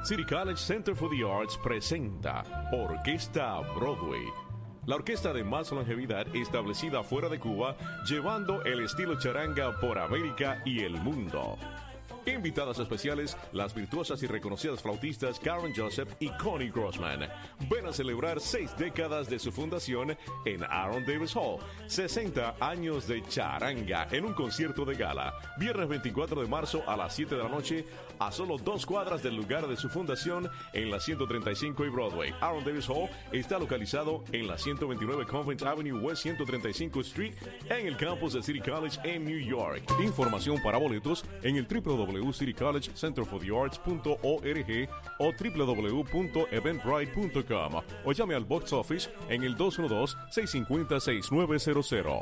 City College Center for the Arts presenta Orquesta Broadway. La orquesta de más longevidad establecida fuera de Cuba, llevando el estilo charanga por América y el mundo. Invitadas especiales, las virtuosas y reconocidas flautistas Karen Joseph y Connie Grossman. Ven a celebrar 6 décadas de su fundación en Aaron Davis Hall. 60 años de charanga en un concierto de gala. Viernes 24 de marzo a las 7 de la noche, a solo 2 cuadras del lugar de su fundación en la 135 y Broadway. Aaron Davis Hall está localizado en la 129 Convent Avenue West 135 Street en el campus de City College en New York. Información para boletos en el www.citycollegecenterforthearts.org o www.eventbrite.com o llame al box office en el 212-650-6900.